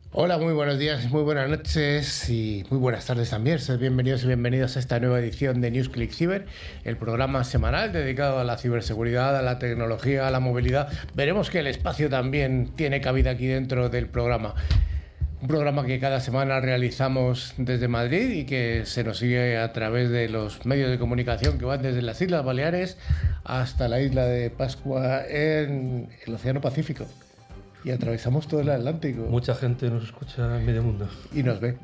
Hola, muy buenos días, muy buenas noches y muy buenas tardes también. Sed bienvenidos y bienvenidas a esta nueva edición de NewsClick Cyber, el programa semanal dedicado a la ciberseguridad, a la tecnología, a la movilidad. Veremos que el espacio también tiene cabida aquí dentro del programa. Un programa que cada semana realizamos desde Madrid y que se nos sigue a través de los medios de comunicación que van desde las Islas Baleares hasta la isla de Pascua en el Océano Pacífico. Y atravesamos todo el Atlántico. Mucha gente nos escucha en medio mundo. Y nos ve.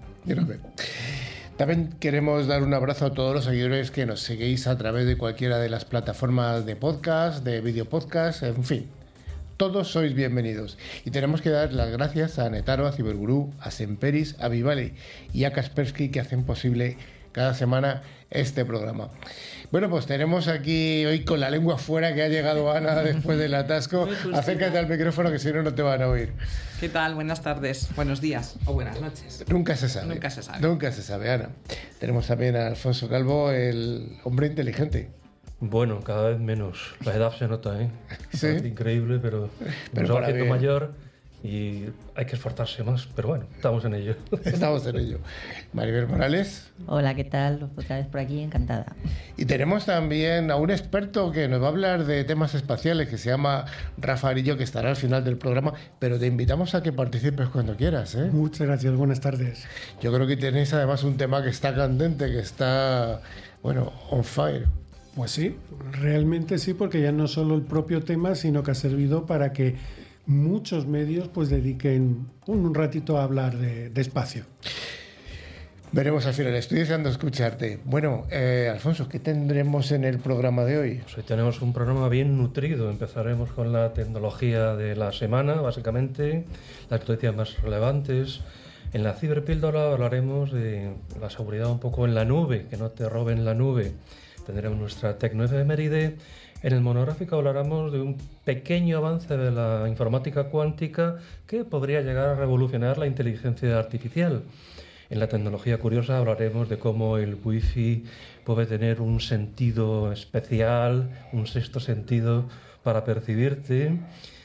También queremos dar un abrazo a todos los seguidores que nos seguís a través de cualquiera de las plataformas de podcast, de video podcast, en fin. Todos sois bienvenidos. Y tenemos que dar las gracias a Netaro, a Cyberguru, a Semperis, a Vivale y a Kaspersky, que hacen posible cada semana este programa. Bueno, pues tenemos aquí hoy con la lengua fuera que ha llegado Ana después del atasco. Acércate al micrófono que si no, no te van a oír. ¿Qué tal? Buenas tardes, buenos días o buenas noches. Nunca se sabe. Nunca se sabe, Ana. Tenemos también a Alfonso Calvo, el hombre inteligente. Bueno, cada vez menos. La edad se nota, ¿eh? Sí. Es increíble, pero nos va haciendo mayor y hay que esforzarse más. Pero bueno, estamos en ello. Estamos en ello. Maribel Morales. Hola, ¿qué tal? Otra vez por aquí, encantada. Y tenemos también a un experto que nos va a hablar de temas espaciales, que se llama Rafa Arillo, que estará al final del programa, pero te invitamos a que participes cuando quieras, ¿eh? Muchas gracias, buenas tardes. Yo creo que tenéis además un tema que está candente, que está, bueno, on fire. Pues sí, realmente sí, porque ya no solo el propio tema, sino que ha servido para que muchos medios pues dediquen un ratito a hablar de espacio. Veremos al final, estoy deseando escucharte. Bueno, Alfonso, ¿qué tendremos en el programa de hoy? Pues hoy tenemos un programa bien nutrido. Empezaremos con la tecnología de la semana, básicamente, las noticias más relevantes. En la ciberpíldora hablaremos de la seguridad un poco en la nube, que no te roben la nube. Tendremos nuestra tecnoefeméride. En el monográfico hablaremos de un pequeño avance de la informática cuántica que podría llegar a revolucionar la inteligencia artificial. En la tecnología curiosa hablaremos de cómo el wifi puede tener un sentido especial, un sexto sentido para percibirte.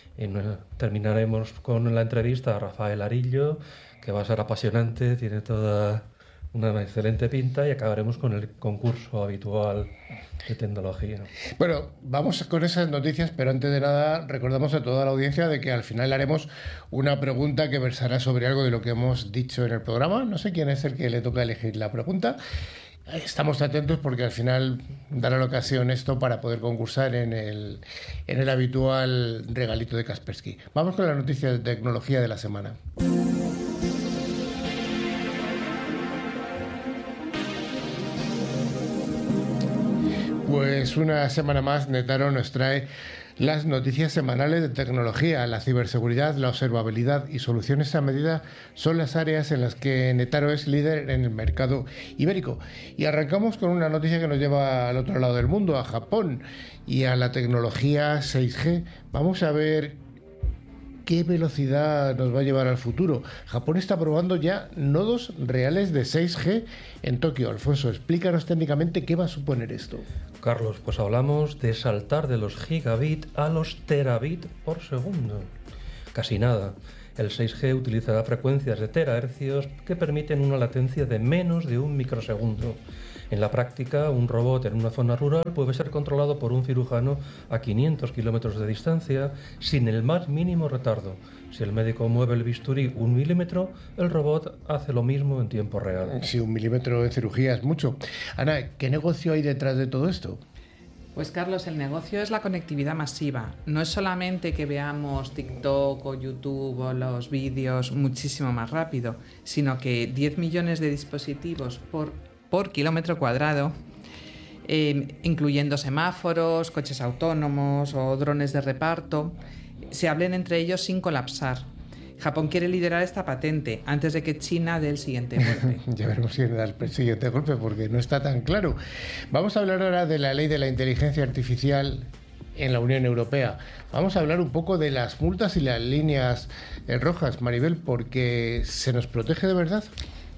Terminaremos con la entrevista a Rafael Arillo, que va a ser apasionante, tiene toda una excelente pinta, y acabaremos con el concurso habitual de tecnología. Bueno, vamos con esas noticias, pero antes de nada recordamos a toda la audiencia de que al final haremos una pregunta que versará sobre algo de lo que hemos dicho en el programa. No sé quién es el que le toca elegir la pregunta. Estamos atentos porque al final dará la ocasión esto para poder concursar en el habitual regalito de Kaspersky. Vamos con la noticia de tecnología de la semana. Pues una semana más Netaro nos trae las noticias semanales de tecnología. La ciberseguridad, la observabilidad y soluciones a medida son las áreas en las que Netaro es líder en el mercado ibérico. Y arrancamos con una noticia que nos lleva al otro lado del mundo, a Japón y a la tecnología 6G. Vamos a ver qué velocidad nos va a llevar al futuro. Japón está probando ya nodos reales de 6G en Tokio. Alfonso, explícanos técnicamente qué va a suponer esto. Carlos, pues hablamos de saltar de los gigabit a los terabit por segundo. Casi nada. El 6G utilizará frecuencias de terahercios que permiten una latencia de menos de un microsegundo. En la práctica, un robot en una zona rural puede ser controlado por un cirujano a 500 kilómetros de distancia sin el más mínimo retardo. Si el médico mueve el bisturí 1 milímetro, el robot hace lo mismo en tiempo real. Sí, 1 milímetro en cirugía es mucho. Ana, ¿qué negocio hay detrás de todo esto? Pues Carlos, el negocio es la conectividad masiva. No es solamente que veamos TikTok o YouTube o los vídeos muchísimo más rápido, sino que 10 millones de dispositivos por kilómetro cuadrado, incluyendo semáforos, coches autónomos o drones de reparto, se hablen entre ellos sin colapsar. Japón quiere liderar esta patente antes de que China dé el siguiente golpe. Ya veremos quién da el siguiente golpe, porque no está tan claro. Vamos a hablar ahora de la ley de la inteligencia artificial en la Unión Europea. Vamos a hablar un poco de las multas y las líneas rojas, Maribel, porque ¿se nos protege de verdad?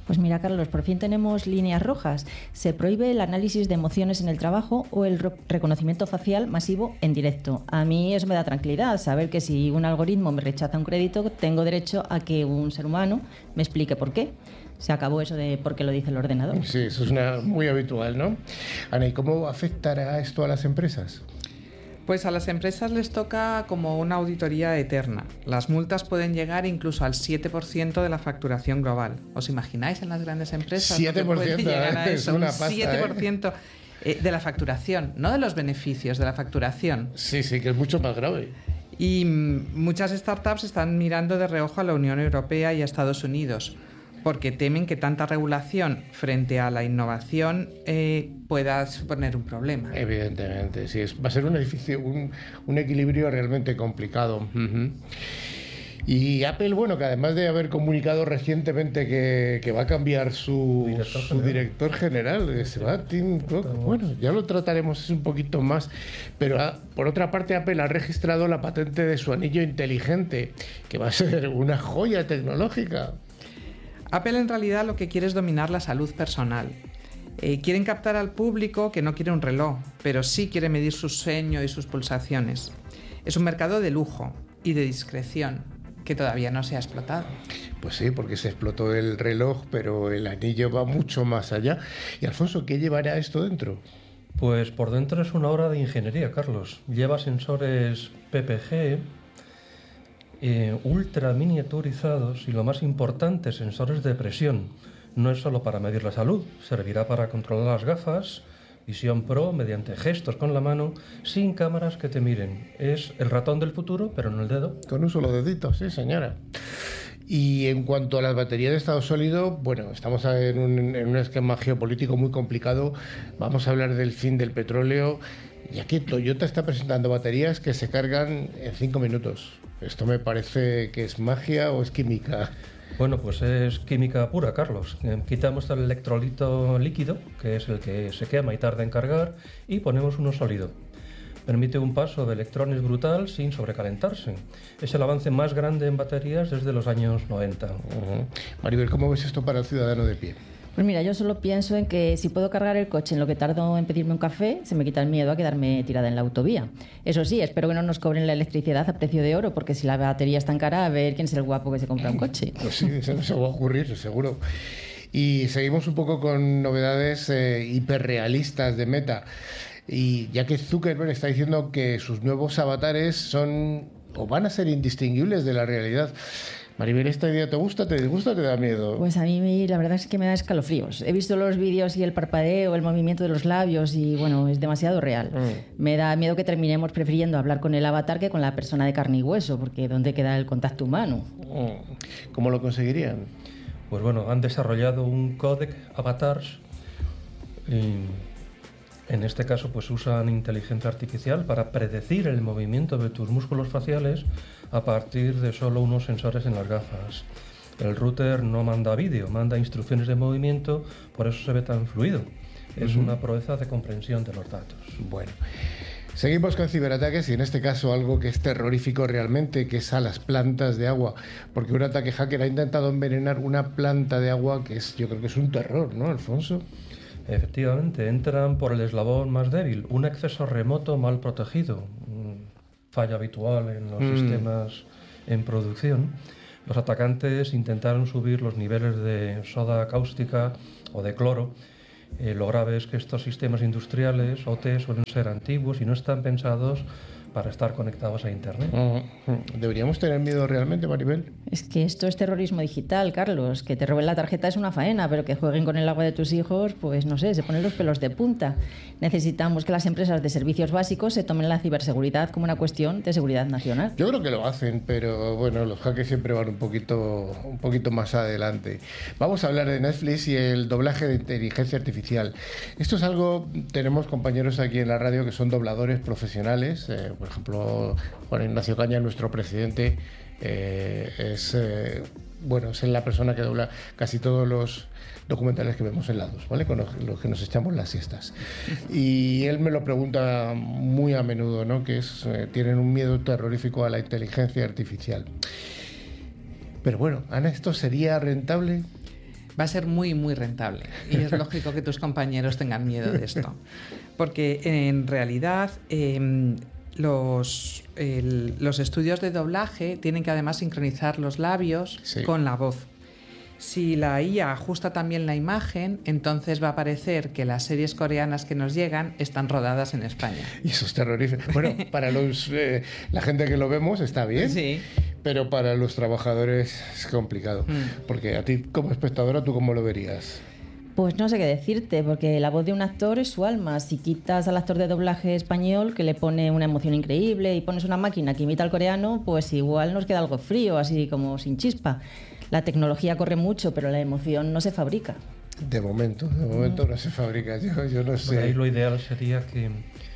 Pues mira, Carlos, por fin tenemos líneas rojas. Se prohíbe el análisis de emociones en el trabajo o el reconocimiento facial masivo en directo. A mí eso me da tranquilidad, saber que si un algoritmo me rechaza un crédito, tengo derecho a que un ser humano me explique por qué. Se acabó eso de por qué lo dice el ordenador. Sí, eso es muy habitual, ¿no? Ana, ¿y cómo afectará esto a las empresas? Pues a las empresas les toca como una auditoría eterna. Las multas pueden llegar incluso al 7% de la facturación global. ¿Os imagináis en las grandes empresas? 7%, puede llegar a eso, es una un pasta, 7% de la facturación, no de los beneficios, de la facturación. Sí, que es mucho más grave. Y muchas startups están mirando de reojo a la Unión Europea y a Estados Unidos, porque temen que tanta regulación frente a la innovación pueda suponer un problema. Evidentemente, sí. Va a ser un equilibrio realmente complicado. Uh-huh. Y Apple, bueno, que además de haber comunicado recientemente que va a cambiar su director general, que se va Tim Cook. Bueno, ya lo trataremos un poquito más. Pero por otra parte, Apple ha registrado la patente de su anillo inteligente, que va a ser una joya tecnológica. Apple en realidad lo que quiere es dominar la salud personal. Quieren captar al público que no quiere un reloj, pero sí quiere medir su sueño y sus pulsaciones. Es un mercado de lujo y de discreción que todavía no se ha explotado. Pues sí, porque se explotó el reloj, pero el anillo va mucho más allá. Y Alfonso, ¿qué llevará esto dentro? Pues por dentro es una obra de ingeniería, Carlos. Lleva sensores PPG, ultra miniaturizados y, lo más importante, sensores de presión. No es solo para medir la salud, servirá para controlar las gafas, visión pro mediante gestos con la mano, sin cámaras que te miren. Es el ratón del futuro, pero no el dedo. Con un solo dedito, sí, señora. Y en cuanto a las baterías de estado sólido, bueno, estamos en un esquema geopolítico muy complicado. Vamos a hablar del fin del petróleo. Y aquí Toyota está presentando baterías que se cargan en 5 minutos. ¿Esto me parece que es magia o es química? Bueno, pues es química pura, Carlos. Quitamos el electrolito líquido, que es el que se quema y tarda en cargar, y ponemos uno sólido. Permite un paso de electrones brutal sin sobrecalentarse. Es el avance más grande en baterías desde los años 90. Uh-huh. Maribel, ¿cómo ves esto para el ciudadano de pie? Pues mira, yo solo pienso en que si puedo cargar el coche en lo que tardo en pedirme un café, se me quita el miedo a quedarme tirada en la autovía. Eso sí, espero que no nos cobren la electricidad a precio de oro, porque si la batería es tan cara, a ver quién es el guapo que se compra un coche. Pues sí, eso no se va a ocurrir, seguro. Y seguimos un poco con novedades hiperrealistas de Meta. Y ya que Zuckerberg está diciendo que sus nuevos avatares son o van a ser indistinguibles de la realidad. Maribel, ¿esta idea te gusta, te disgusta o te da miedo? Pues a mí la verdad es que me da escalofríos. He visto los vídeos y el parpadeo, el movimiento de los labios y bueno, es demasiado real. Me da miedo que terminemos prefiriendo hablar con el avatar que con la persona de carne y hueso, porque ¿dónde queda el contacto humano? ¿Cómo lo conseguirían? Pues bueno, han desarrollado un códec avatars. En este caso, pues usan inteligencia artificial para predecir el movimiento de tus músculos faciales a partir de solo unos sensores en las gafas. El router no manda vídeo, manda instrucciones de movimiento, por eso se ve tan fluido. Es una proeza de comprensión de los datos. Bueno, seguimos con ciberataques y en este caso algo que es terrorífico realmente, que es a las plantas de agua, porque un ataque hacker ha intentado envenenar una planta de agua que yo creo que es un terror, ¿no, Alfonso? Efectivamente, entran por el eslabón más débil, un acceso remoto mal protegido, falla habitual en los sistemas en producción. Los atacantes intentaron subir los niveles de soda cáustica o de cloro. Lo grave es que estos sistemas industriales, OT, suelen ser antiguos y no están pensados para estar conectados a Internet. ¿Deberíamos tener miedo realmente, Maribel? Es que esto es terrorismo digital, Carlos. Que te roben la tarjeta es una faena, pero que jueguen con el agua de tus hijos, pues no sé, se ponen los pelos de punta. Necesitamos que las empresas de servicios básicos se tomen la ciberseguridad como una cuestión de seguridad nacional. Yo creo que lo hacen, pero bueno, los hackers siempre van un poquito más adelante. Vamos a hablar de Netflix y el doblaje de inteligencia artificial. Esto es algo, tenemos compañeros aquí en la radio que son dobladores profesionales. Por ejemplo, Juan Ignacio Caña, nuestro presidente, es la persona que dobla casi todos los documentales que vemos en la 2, ¿vale? Con los que nos echamos las siestas. Y él me lo pregunta muy a menudo, ¿no? Que tienen un miedo terrorífico a la inteligencia artificial. Pero bueno, Ana, ¿esto sería rentable? va a ser muy, muy rentable. Y es lógico que tus compañeros tengan miedo de esto. Porque en realidad los estudios de doblaje tienen que además sincronizar los labios con la voz. Si la IA ajusta también la imagen, entonces va a parecer que las series coreanas que nos llegan están rodadas en España. Y eso es terrorífico. Bueno, para la gente que lo vemos está bien, sí, pero para los trabajadores es complicado. Porque a ti como espectadora, ¿tú cómo lo verías? Pues no sé qué decirte, porque la voz de un actor es su alma. Si quitas al actor de doblaje español, que le pone una emoción increíble, y pones una máquina que imita al coreano, pues igual nos queda algo frío, así como sin chispa. La tecnología corre mucho, pero la emoción no se fabrica. De momento no se fabrica. Yo no sé. Bueno, ahí lo ideal sería que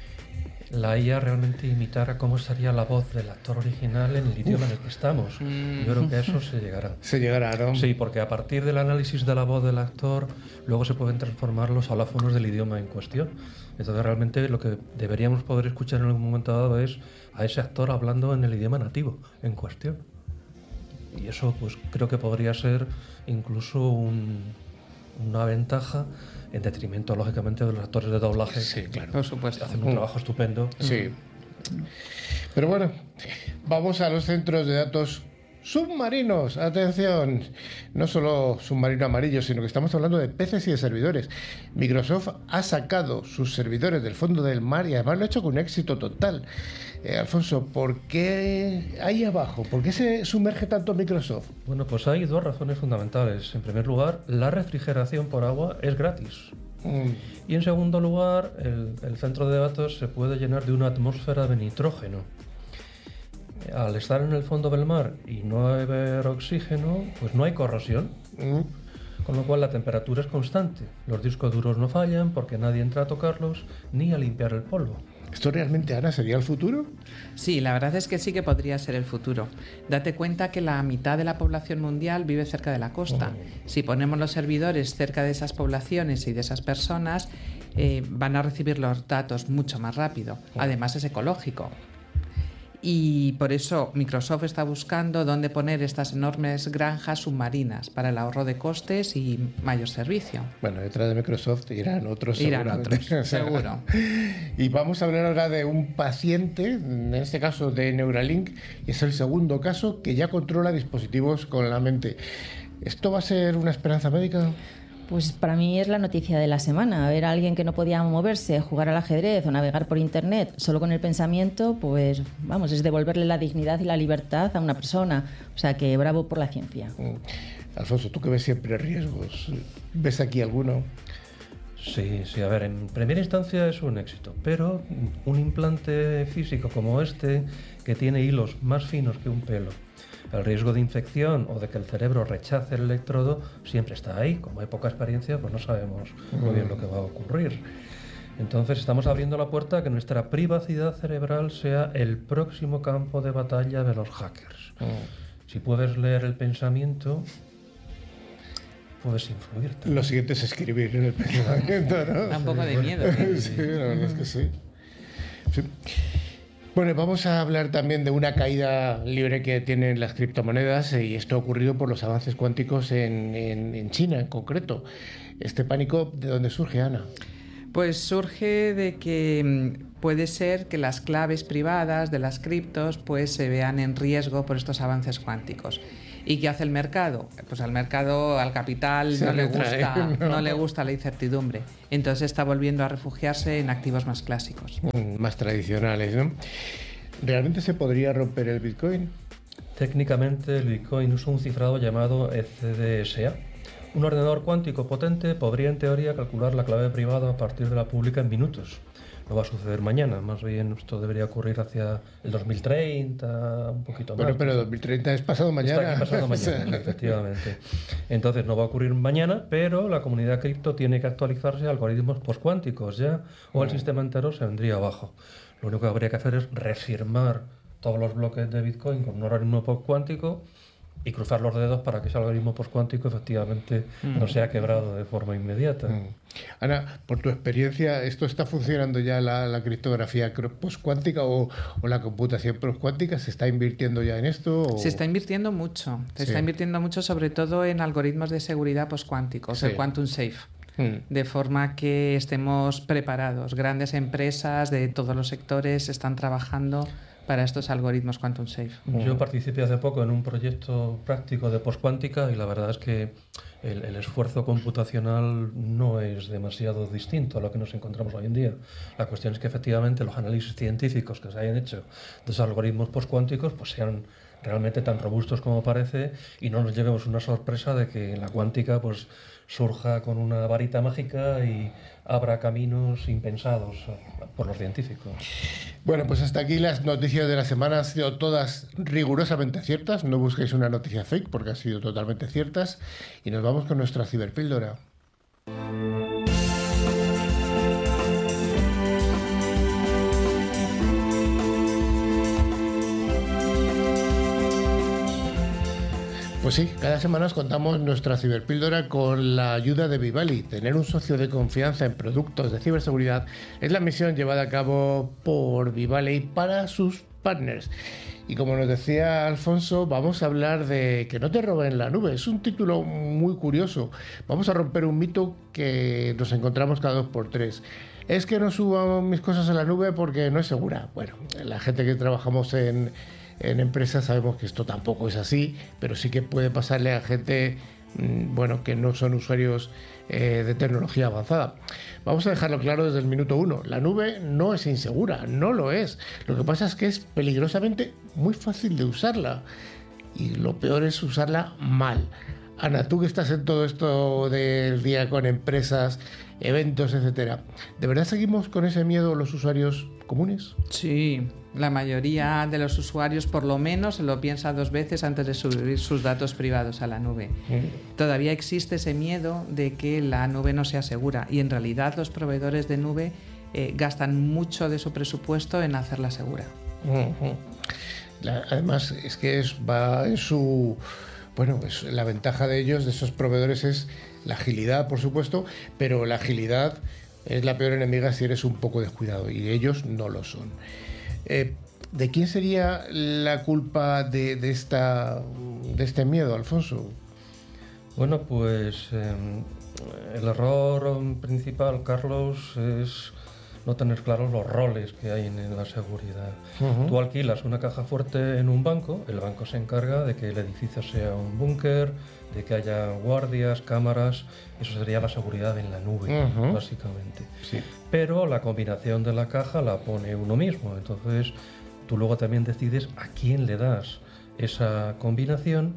la IA realmente imitara cómo sería la voz del actor original en el idioma en el que estamos. Yo creo que a eso se llegará. Se llegará, ¿no? Sí, porque a partir del análisis de la voz del actor, luego se pueden transformar los alófonos del idioma en cuestión. Entonces realmente lo que deberíamos poder escuchar en algún momento dado es a ese actor hablando en el idioma nativo en cuestión. Y eso pues creo que podría ser incluso una ventaja en detrimento, lógicamente, de los actores de doblaje. Sí, claro. Por supuesto. Hacen un trabajo estupendo. Sí. Pero bueno, vamos a los centros de datos submarinos. Atención, no solo submarino amarillo, sino que estamos hablando de peces y de servidores. Microsoft ha sacado sus servidores del fondo del mar y además lo ha hecho con un éxito total. Alfonso, ¿por qué ahí abajo? ¿Por qué se sumerge tanto Microsoft? Bueno, pues hay dos razones fundamentales. En primer lugar, la refrigeración por agua es gratis. Y en segundo lugar, el centro de datos se puede llenar de una atmósfera de nitrógeno. Al estar en el fondo del mar y no haber oxígeno, pues no hay corrosión. Con lo cual la temperatura es constante. Los discos duros no fallan porque nadie entra a tocarlos ni a limpiar el polvo. ¿Esto realmente, Ana, sería el futuro? Sí, la verdad es que sí que podría ser el futuro. Date cuenta que la mitad de la población mundial vive cerca de la costa. Si ponemos los servidores cerca de esas poblaciones y de esas personas, van a recibir los datos mucho más rápido. Además es ecológico. Y por eso Microsoft está buscando dónde poner estas enormes granjas submarinas para el ahorro de costes y mayor servicio. Bueno, detrás de Microsoft irán otros. Irán otros, seguro. Y vamos a hablar ahora de un paciente, en este caso de Neuralink, y es el segundo caso que ya controla dispositivos con la mente. ¿Esto va a ser una esperanza médica? Pues para mí es la noticia de la semana. Ver a alguien que no podía moverse, jugar al ajedrez o navegar por internet solo con el pensamiento, pues vamos, es devolverle la dignidad y la libertad a una persona. O sea que bravo por la ciencia. Alfonso, tú que ves siempre riesgos, ¿ves aquí alguno? Sí, a ver, en primera instancia es un éxito, pero un implante físico como este, que tiene hilos más finos que un pelo, el riesgo de infección o de que el cerebro rechace el electrodo siempre está ahí. Como hay poca experiencia, pues no sabemos muy bien lo que va a ocurrir. Entonces estamos abriendo la puerta a que nuestra privacidad cerebral sea el próximo campo de batalla de los hackers. Si puedes leer el pensamiento, puedes influir también. Lo siguiente es escribir en el pensamiento, ¿no? Da un poco de miedo. Sí, la verdad es que sí. Bueno, vamos a hablar también de una caída libre que tienen las criptomonedas, y esto ha ocurrido por los avances cuánticos en China en concreto. ¿Este pánico de dónde surge, Ana? Pues surge de que puede ser que las claves privadas de las criptos pues se vean en riesgo por estos avances cuánticos. ¿Y qué hace el mercado? Pues al mercado, al capital, no le gusta la incertidumbre. Entonces está volviendo a refugiarse en activos más clásicos. Más tradicionales, ¿no? ¿Realmente se podría romper el Bitcoin? Técnicamente el Bitcoin usa un cifrado llamado ECDSA. Un ordenador cuántico potente podría en teoría calcular la clave privada a partir de la pública en minutos. No va a suceder mañana, más bien esto debería ocurrir hacia el 2030, un poquito más. Pero 2030 es pasado mañana. Está aquí pasado mañana, efectivamente. Entonces no va a ocurrir mañana, pero la comunidad cripto tiene que actualizarse a algoritmos postcuánticos ya, o el sistema entero se vendría abajo. Lo único que habría que hacer es refirmar todos los bloques de Bitcoin con un algoritmo postcuántico y cruzar los dedos para que ese algoritmo postcuántico efectivamente no sea quebrado de forma inmediata. Ana, por tu experiencia, ¿esto está funcionando ya la criptografía postcuántica o la computación postcuántica? ¿Se está invirtiendo ya en esto? ¿O? Se está invirtiendo mucho. Se está invirtiendo mucho sobre todo en algoritmos de seguridad postcuánticos, el Quantum Safe. De forma que estemos preparados. Grandes empresas de todos los sectores están trabajando para estos algoritmos Quantum Safe. Yo participé hace poco en un proyecto práctico de postcuántica y la verdad es que el esfuerzo computacional no es demasiado distinto a lo que nos encontramos hoy en día. La cuestión es que efectivamente los análisis científicos que se hayan hecho de esos algoritmos postcuánticos pues sean realmente tan robustos como parece y no nos llevemos una sorpresa de que la cuántica pues surja con una varita mágica y abra caminos impensados por los científicos. Bueno, pues hasta aquí las noticias de la semana han sido todas rigurosamente ciertas. No busquéis una noticia fake porque han sido totalmente ciertas. Y nos vamos con nuestra ciberpíldora. Pues sí, cada semana os contamos nuestra ciberpíldora con la ayuda de Vivali. Tener un socio de confianza en productos de ciberseguridad es la misión llevada a cabo por Vivali para sus partners. Y como nos decía Alfonso, vamos a hablar de que no te roben la nube. Es un título muy curioso. Vamos a romper un mito que nos encontramos cada 2x3. Es que no subo mis cosas a la nube porque no es segura. Bueno, la gente que trabajamos en empresas sabemos que esto tampoco es así, pero sí que puede pasarle a gente que no son usuarios de tecnología avanzada. Vamos a dejarlo claro desde el minuto 1. La nube no es insegura, no lo es. Lo que pasa es que es peligrosamente muy fácil de usarla y lo peor es usarla mal. Ana, tú que estás en todo esto del día con empresas, eventos, etcétera, ¿de verdad seguimos con ese miedo los usuarios comunes? Sí, la mayoría de los usuarios por lo menos se lo piensa 2 veces antes de subir sus datos privados a la nube. Todavía existe ese miedo de que la nube no sea segura y en realidad los proveedores de nube gastan mucho de su presupuesto en hacerla segura. Además es que va en su... Bueno, pues la ventaja de ellos, de esos proveedores, es la agilidad, por supuesto, pero la agilidad es la peor enemiga si eres un poco descuidado, y ellos no lo son. ¿De quién sería la culpa de este miedo, Alfonso? Bueno, pues el error principal, Carlos, es no tener claros los roles que hay en la seguridad. Tú alquilas una caja fuerte en un banco, el banco se encarga de que el edificio sea un búnker, de que haya guardias, cámaras, eso sería la seguridad en la nube, básicamente. Sí. Pero la combinación de la caja la pone uno mismo, entonces tú luego también decides a quién le das esa combinación,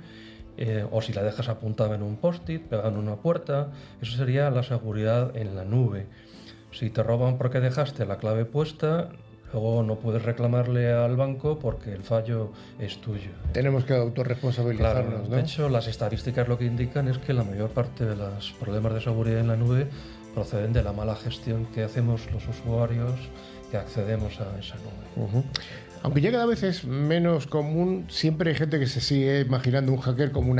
o si la dejas apuntada en un post-it, pegada en una puerta, eso sería la seguridad en la nube. Si te roban porque dejaste la clave puesta, luego no puedes reclamarle al banco porque el fallo es tuyo. Tenemos que autorresponsabilizarnos, claro, ¿no? De hecho, las estadísticas lo que indican es que la mayor parte de los problemas de seguridad en la nube proceden de la mala gestión que hacemos los usuarios que accedemos a esa nube. Aunque ya cada vez es menos común, siempre hay gente que se sigue imaginando un hacker como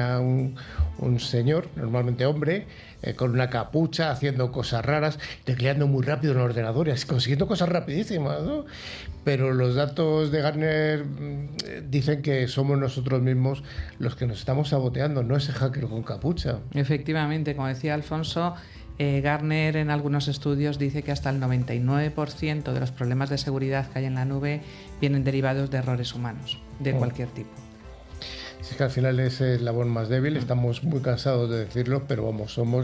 un señor, normalmente hombre, con una capucha, haciendo cosas raras, tecleando muy rápido en el ordenador y así, consiguiendo cosas rapidísimas, ¿no? Pero los datos de Gartner dicen que somos nosotros mismos los que nos estamos saboteando, no ese hacker con capucha. Efectivamente, como decía Alfonso, Gartner en algunos estudios dice que hasta el 99% de los problemas de seguridad que hay en la nube vienen derivados de errores humanos, de cualquier tipo. Es que al final es el eslabón más débil, estamos muy cansados de decirlo, pero vamos, somos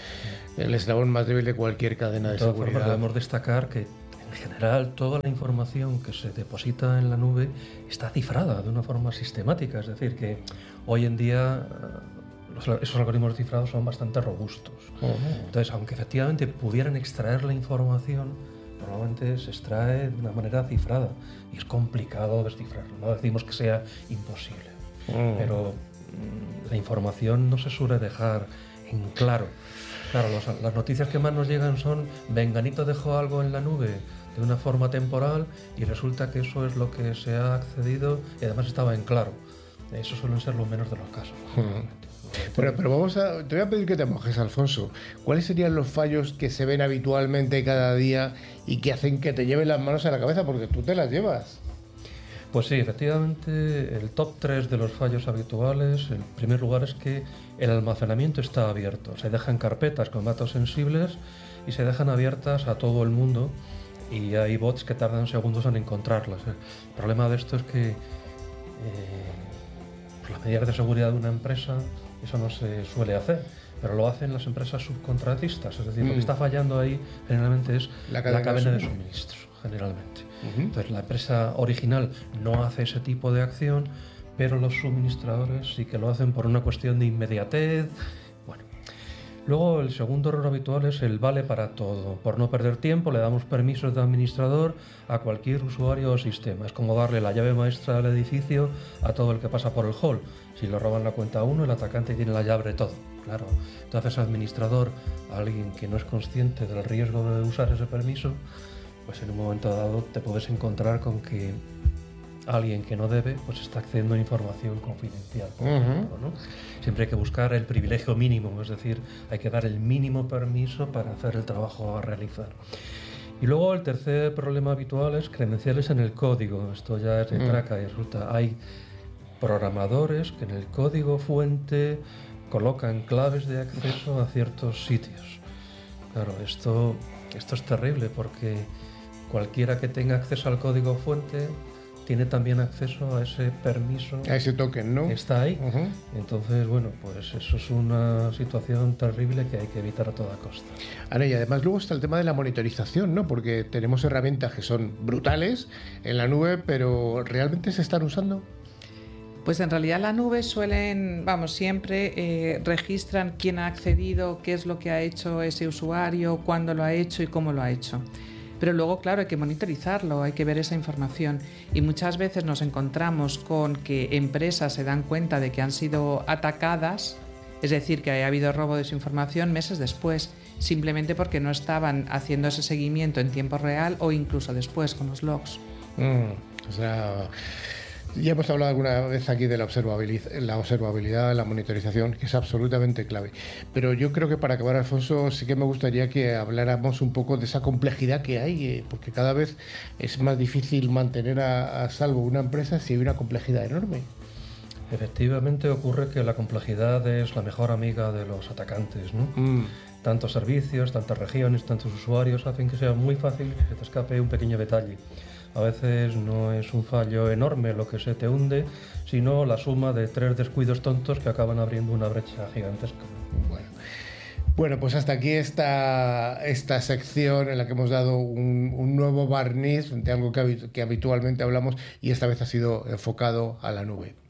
el eslabón más débil de cualquier cadena de seguridad. Formas, debemos destacar que en general toda la información que se deposita en la nube está cifrada de una forma sistemática, es decir, que hoy en día esos algoritmos cifrados son bastante robustos. Entonces, aunque efectivamente pudieran extraer la información, normalmente se extrae de una manera cifrada y es complicado descifrarlo. No decimos que sea imposible, pero la información no se suele dejar en claro. Claro, las noticias que más nos llegan son Venganito dejó algo en la nube de una forma temporal y resulta que eso es lo que se ha accedido y además estaba en claro. Eso suelen ser los menos de los casos. Pero te voy a pedir que te mojes, Alfonso. ¿Cuáles serían los fallos que se ven habitualmente cada día y que hacen que te lleven las manos a la cabeza? Porque tú te las llevas. Pues sí, efectivamente, el top 3 de los fallos habituales, en primer lugar, es que el almacenamiento está abierto. Se dejan carpetas con datos sensibles y se dejan abiertas a todo el mundo, y hay bots que tardan segundos en encontrarlas. El problema de esto es que por las medidas de seguridad de una empresa eso no se suele hacer, pero lo hacen las empresas subcontratistas. Es decir, lo que está fallando ahí generalmente es la cadena de suministro, generalmente. Entonces la empresa original no hace ese tipo de acción, pero los suministradores sí que lo hacen por una cuestión de inmediatez. Bueno, luego el segundo error habitual es el vale para todo. Por no perder tiempo le damos permisos de administrador a cualquier usuario o sistema. Es como darle la llave maestra del edificio a todo el que pasa por el hall. Si le roban la cuenta a uno, el atacante tiene la llave de todo. Claro, entonces administrador, alguien que no es consciente del riesgo de usar ese permiso, pues en un momento dado te puedes encontrar con que alguien que no debe pues está accediendo a información confidencial, por ejemplo, ¿no? Siempre hay que buscar el privilegio mínimo, es decir, hay que dar el mínimo permiso para hacer el trabajo a realizar. Y luego el tercer problema habitual es credenciales en el código. Esto ya es de traca y resulta, hay programadores que en el código fuente colocan claves de acceso a ciertos sitios. Claro, esto es terrible porque cualquiera que tenga acceso al código fuente tiene también acceso a ese permiso. A ese token, ¿no? Está ahí. Entonces, bueno, pues eso es una situación terrible que hay que evitar a toda costa. Ahora, y además luego está el tema de la monitorización, ¿no? Porque tenemos herramientas que son brutales en la nube, pero ¿realmente se están usando? Pues en realidad la nube siempre registran quién ha accedido, qué es lo que ha hecho ese usuario, cuándo lo ha hecho y cómo lo ha hecho. Pero luego, claro, hay que monitorizarlo, hay que ver esa información. Y muchas veces nos encontramos con que empresas se dan cuenta de que han sido atacadas, es decir, que ha habido robo de su información meses después, simplemente porque no estaban haciendo ese seguimiento en tiempo real o incluso después con los logs. Ya hemos hablado alguna vez aquí de la observabilidad, la monitorización, que es absolutamente clave. Pero yo creo que para acabar, Alfonso, sí que me gustaría que habláramos un poco de esa complejidad que hay, porque cada vez es más difícil mantener a salvo una empresa si hay una complejidad enorme. Efectivamente ocurre que la complejidad es la mejor amiga de los atacantes, ¿no? Tantos servicios, tantas regiones, tantos usuarios hacen que sea muy fácil que se te escape un pequeño detalle. A veces no es un fallo enorme lo que se te hunde, sino la suma de 3 descuidos tontos que acaban abriendo una brecha gigantesca. Bueno, pues hasta aquí esta sección en la que hemos dado un nuevo barniz de algo que habitualmente hablamos, y esta vez ha sido enfocado a la nube.